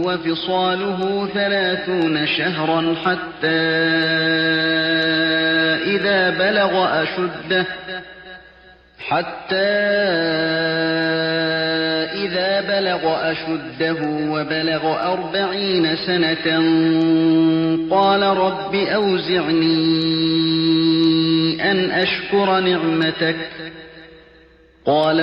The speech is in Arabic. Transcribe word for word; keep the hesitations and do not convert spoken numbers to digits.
وفصاله ثلاثون شهرا حتى إذا بلغ أشده حتى إذا بلغ أشده وبلغ أربعين سنة قال رب أوزعني أن أشكر نعمتك قال